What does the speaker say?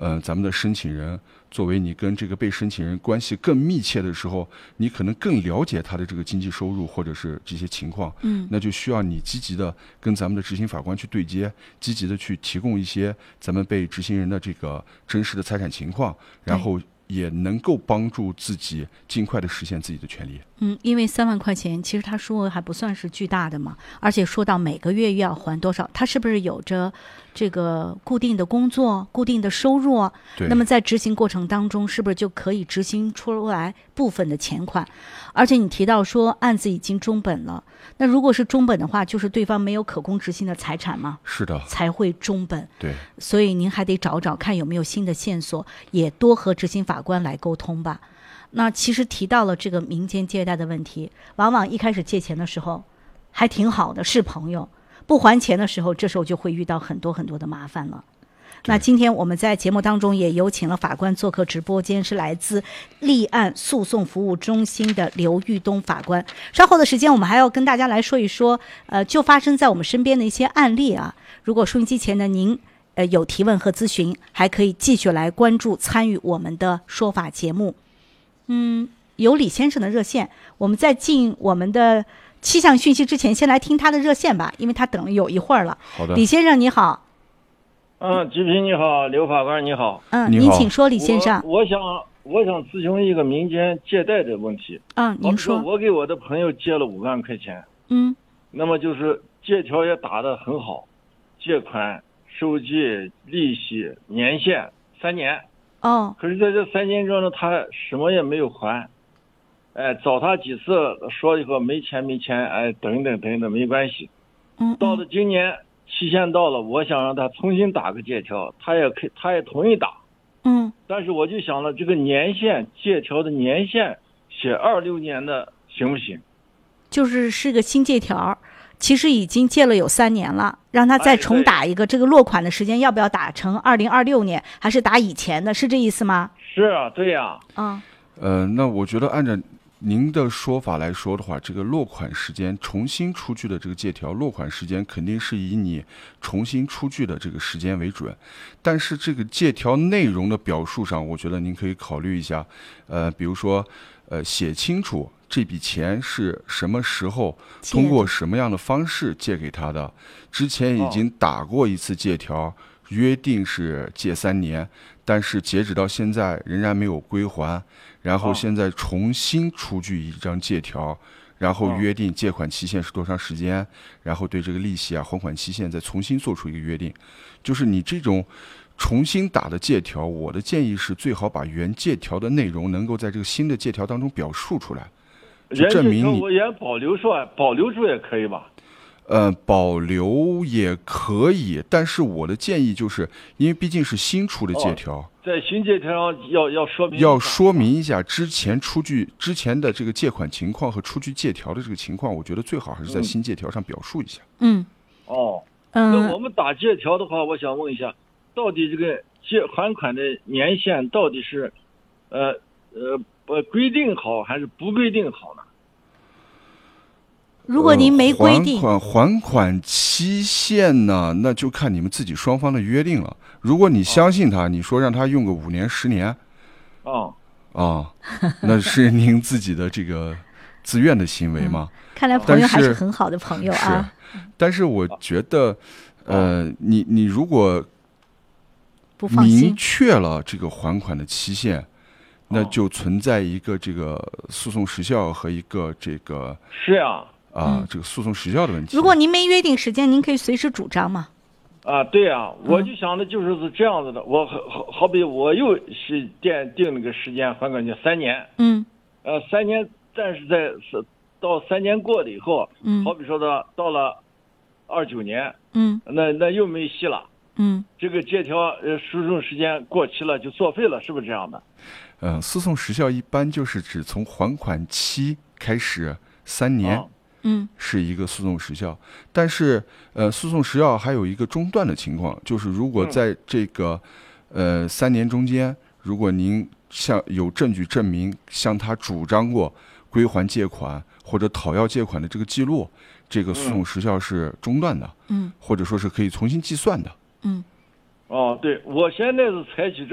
咱们的申请人作为你跟这个被申请人关系更密切的时候，你可能更了解他的这个经济收入或者是这些情况，那就需要你积极的跟咱们的执行法官去对接，积极的去提供一些咱们被执行人的这个真实的财产情况，然后也能够帮助自己尽快的实现自己的权利。 因为3万块钱其实他说还不算是巨大的嘛，而且说到每个月要还多少，他是不是有着这个固定的工作、固定的收入？那么在执行过程当中，是不是就可以执行出来部分的钱款？而且你提到说案子已经终本了，那如果是终本的话，就是对方没有可供执行的财产吗？ 是的， 才会终本。 对， 所以您还得找找看有没有新的线索，也多和执行法官来沟通吧。那其实提到了这个民间借贷的问题，往往一开始借钱的时候还挺好的，是朋友，不还钱的时候，这时候就会遇到很多很多的麻烦了。那今天我们在节目当中也有请了法官做客直播间，是来自立案诉讼服务中心的刘玉东法官。稍后的时间我们还要跟大家来说一说就发生在我们身边的一些案例啊。如果收音机前的您有提问和咨询，还可以继续来关注参与我们的说法节目。有李先生的热线，我们在进我们的气象讯息之前，先来听他的热线吧，因为他等了有一会儿了。 好的， 李先生你好。 吉平你好，刘法官你好。 您请说，李先生。 我想咨询一个民间借贷的问题。 您说。 我给我的朋友借了5万块钱。那么就是借条也打得很好，借款、收据、利息、年限3年。可是在这3年中呢，他什么也没有还。找他几次说以后没钱，等等没关系。到了今年期限到了，我想让他重新打个借条，他也同意打。但是我就想了，这个年限，借条的年限写26年的行不行？ 是个新借条，其实已经借了有3年了，让他再重打一个，这个落款的时间要不要打成2026年，还是打以前的？是这意思吗？ 是啊，对呀。 那我觉得按照您的说法来说的话，这个落款时间重新出具的这个借条落款时间肯定是以你重新出具的这个时间为准，但是这个借条内容的表述上，我觉得您可以考虑一下，比如说写清楚这笔钱是什么时候通过什么样的方式借给他的，之前已经打过一次借条，约定是借3年，但是截止到现在仍然没有归还，然后现在重新出具一张借条，然后约定借款期限是多长时间，然后对这个利息还款期限再重新做出一个约定。就是你这种重新打的借条，我的建议是最好把原借条的内容能够在这个新的借条当中表述出来，就证明你。 我也保留住也可以吧？ 保留也可以，但是我的建议就是，因为毕竟是新出的借条， 在新借条上要说明一下之前的这个借款情况和出具借条的这个情况，我觉得最好还是在新借条上表述一下。 那我们打借条的话，我想问一下，到底这个还款的年限到底是规定好还是不规定好呢？ 如果您没规定还款期限呢，那就看你们自己双方的约定了。如果你相信他，你说让他用个5年10年，那是您自己的这个自愿的行为嘛。 看来朋友还是很好的朋友啊。 但是我觉得你如果不放心明确了这个还款的期限，那就存在一个这个诉讼时效和一个这个这个诉讼时效的问题。 如果您没约定时间，您可以随时主张嘛。 对啊，我就想的就是这样子的。我好比我又是定了个时间还款期3年，3年，但是到3年过了以后，好比说到了29年，那又没戏了，这个借条诉讼时间过期了就作废了，是不是这样的？ 诉讼时效一般就是指从还款期开始3年。是一个诉讼时效，但是诉讼时效还有一个中断的情况，就是如果在这个3年中间，如果您有证据证明向他主张过归还借款或者讨要借款的这个记录，这个诉讼时效是中断的，或者说是可以重新计算的。 对，我现在是采取